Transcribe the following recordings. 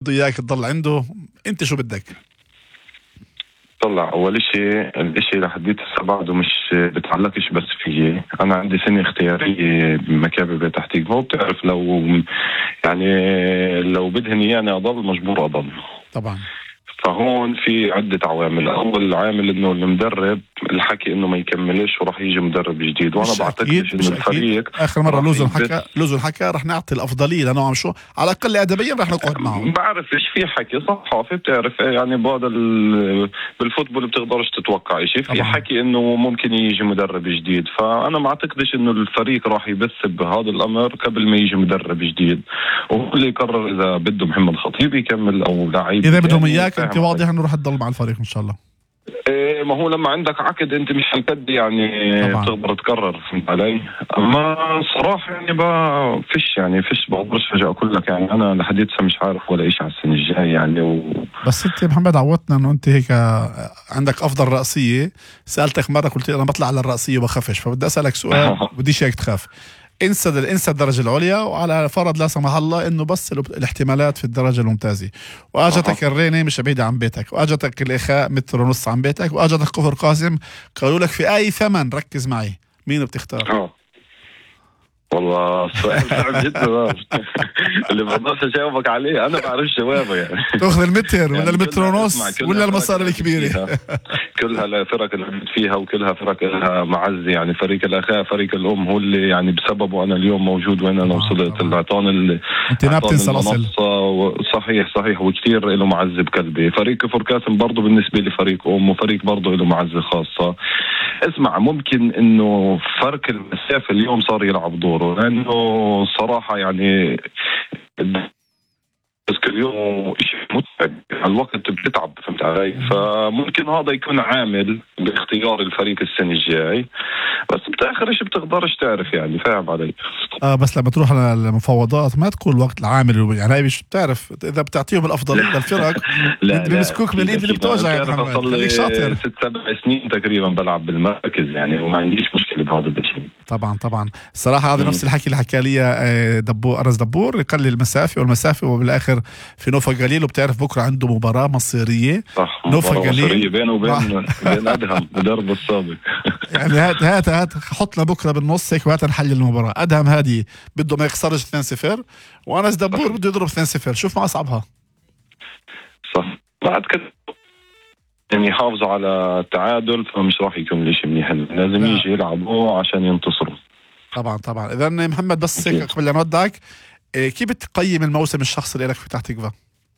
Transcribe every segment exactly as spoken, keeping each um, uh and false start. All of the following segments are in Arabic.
بده إياك تضل عنده. أنت شو بدك؟ طلع أول شيء الاشي لحديت هسه بعده مش بتعلقش بس فيه. أنا عندي سنة اختيارية بمكابي بيت تحتيك، هو بتعرف لو يعني لو بدهن يعني أضل مجبور أضل طبعا. فهون في عدة عوامل. أول عامل إنه المدرب الحكي إنه ما يكملش وراح يجي مدرب جديد، وأنا بعتقدش إنه الفريق آخر مرة لوزن حكى لوزن حكى رح نعطي الأفضلية لنوع شو على الأقل أدبيا رح نقعد معه. بعرفش في حكي صحافي بتعرف يعني بهذا بالفوتبول بتقدرش تتوقع شيء. في حكي إنه ممكن يجي مدرب جديد، فأنا ما أعتقدش إنه الفريق راح يبث بهذا الأمر قبل ما يجي مدرب جديد، وهو اللي يقرر إذا بده محمد خطيب يكمل أو لعيب. إذا بدهم إياك أنت واضح إنه راح تضل مع الفريق إن شاء الله. إيه ما هو لما عندك عقد انت مش هالقد يعني طبعا. تقدر تقرر، فهمت علي؟ اما صراحه يعني ما فيش يعني فيش بقدرش فجأة اقول لك يعني انا لحد هسه مش عارف ولا شيء على السنه الجايه يعني و... بس انت محمد عودتنا انه انت هيك عندك افضل رأسيه. سالتك مره قلت لي انا بطلع على الرأسيه وبخافش، فبدي اسالك سؤال بديش هيك تخاف. انسى انسى الدرجه العليا، وعلى فرض لا سمح الله انه بس الاحتمالات في الدرجه الممتازه، واجتك الرينه مش بعيده عن بيتك، واجتك الاخاء متر ونص عن بيتك، واجتك كفر قاسم، قالوا لك في اي ثمن ركز معي، مين بتختار؟ أوه. والله سؤال صعب جدا اللي ما بقدرش اجاوبك عليه، انا بعرفش جوابه يعني. تاخذ المتر ولا المتر ونص ولا المصاري الكبيره؟ كلها الفرق اللي لعبت فيها وكلها فرق لها معزه يعني. فريق الاخاء فريق الام هو اللي يعني بسببه انا اليوم موجود وين انا وصلت. اللي اعطاني انت ما بتنسى الاصل. صحيح صحيح وكثير له معزه بقلبي. فريق كفر قاسم برضه بالنسبه لي فريق ام، وفريق برضه له معزه خاصه. اسمع ممكن انه فرق المسافه اليوم صار يلعب دوره، لانه صراحه يعني بس كل يوم شيء متعب، الوقت بتتعب، فهمت علي؟ فممكن هذا يكون عامل باختيار الفريق السنه الجاي، بس بتاخر ايش بتقدرش تعرف يعني، فاهم علي؟ اه بس لما تروح على المفاوضات ما تكون الوقت العامل يعني، مش بتعرف اذا بتعطيهم الافضليه للفرق بيمسكوك من الايد اللي بتوجع يا محمد. خليك شاطر. ست سبع سنين تقريبا بلعب بالمركز يعني، وما عنديش مشكله بهذا الشيء. طبعا طبعا الصراحه هذا نفس الحكي اللي حكى لي دبور أرز دبور، يقلل المسافه والمسافه وبالاخر في نوفا قليل، وبتعرف بكره عنده مباراه مصيريه. صح نوفا قليل بينه وبين بين ادهم مدرب السابق يعني هات هات هات حطنا بكره بالنص هيك وهات نحل المباراه. ادهم هذه بده ما يخسرش اثنين صفر، وأرز دبور بده يضرب اثنين صفر. شوف ما اصعبها. صح بعد كده يعني يحافظوا على التعادل، فمش راح يكون شيء منيح، لازم لا. يجي يلعبوا عشان ينتصروا. طبعا طبعا. اذا محمد بس هيك قبل لا نودعك، كيف بتقيم الموسم الشخصي لك في تحت تكفى؟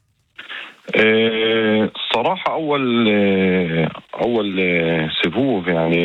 أه صراحة أول أول سيفوف يعني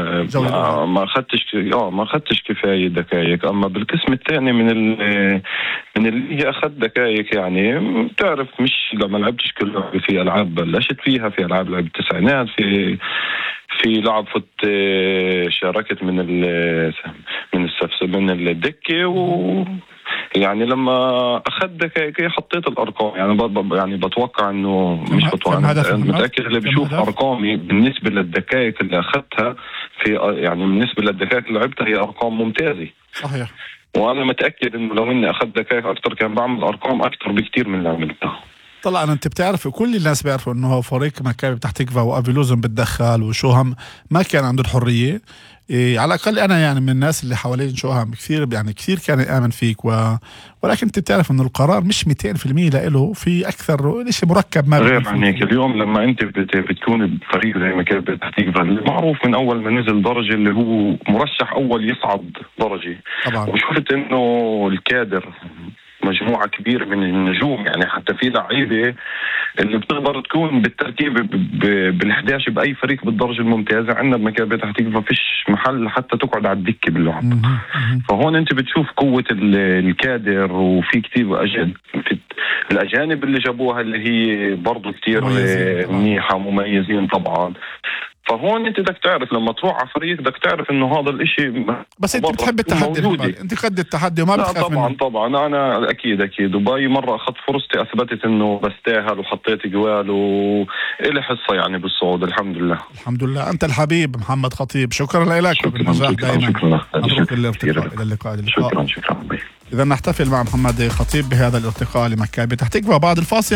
ما ما أخذتش آه ما أخذتش كفاية دقائق، أما بالقسم الثاني من ال من اللي أخذ دقائق يعني. بتعرف مش لما لعبتش كل لعبة، في ألعاب بلشت فيها، في ألعاب لعب التسعينات، في في لعب فت شاركت من ال من السفس من الدكة، و يعني لما أخذ دقائق حطيت الأرقام يعني ب... يعني بتوقع إنه مش بتوقع أنا متأكد اللي بيشوف أرقامي بالنسبة للدقائق اللي أخذتها في يعني بالنسبة للدقائق اللي لعبتها هي أرقام ممتازة. صحيح. وأنا متأكد إنه لو إني أخذ دقائق أكتر كان بعمل أرقام أكتر بكتير من اللي عملتها. طلع أنا أنت بتعرف كل الناس بيعرفوا إنه فريق مكابي تحت تكفى وأفيلوزن بتدخل وشوهم ما كان عنده الحرية. إيه على الأقل أنا يعني من الناس اللي حوالين شوهم كثير يعني كثير كان يآمن فيك و... ولكن أنت بتعرف إنه القرار مش مئتين بالمئة لإله، في أكثر شيء مركب ما غير عن هيك. اليوم لما أنت بت... بتكون بفريق زي مكابي تحت تكفى معروف من أول ما نزل درجة اللي هو مرشح أول يصعد درجة طبعا. وشفت إنه الكادر مجموعة كبيرة من النجوم يعني، حتى في لعيبة اللي بتقدر تكون بالتركيب بالإحداش بأي فريق بالدرجة الممتازة. عندنا بمكابي تحت تكفى فيش محل حتى تقعد على الدكة باللعب. فهون أنت بتشوف قوة الكادر، وفي كتير أجانب الأجانب اللي جابوها اللي هي برضو كتير منيحة مميزين طبعا. فهون انت بدك تعرف لما تروح على فريق بدك تعرف انه هذا الاشي بس انت بتحب التحدي، انت قد التحدي وما بتخاف طبعا منه. طبعا انا اكيد اكيد وباي مره اخذت فرصتي اثبتت انه بستاهل وحطيت جوال والي حصه يعني بالصعود. الحمد لله الحمد لله. انت الحبيب محمد خطيب، شكرا لك وبالنجاح دائما. مبروك الارتقاء. الى اللقاء. شكرا شكرا. اذا نحتفل مع محمد خطيب بهذا الارتقاء لمكابي تحت تكفى. بعد الفاصل